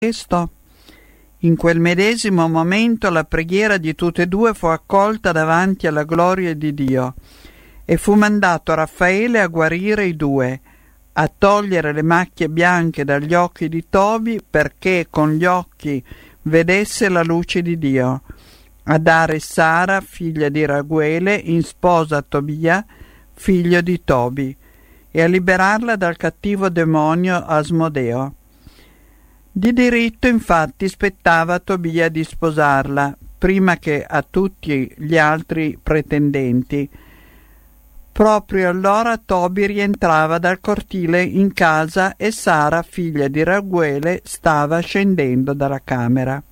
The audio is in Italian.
questo? In quel medesimo momento la preghiera di tutte e due fu accolta davanti alla gloria di Dio e fu mandato Raffaele a guarire i due, a togliere le macchie bianche dagli occhi di Tobi perché con gli occhi vedesse la luce di Dio, a dare Sara, figlia di Raguele, in sposa a Tobia, figlio di Tobi, e a liberarla dal cattivo demonio Asmodeo. Di diritto infatti spettava a Tobia di sposarla, prima che a tutti gli altri pretendenti. Proprio allora Tobi rientrava dal cortile in casa e Sara, figlia di Raguele, stava scendendo dalla camera.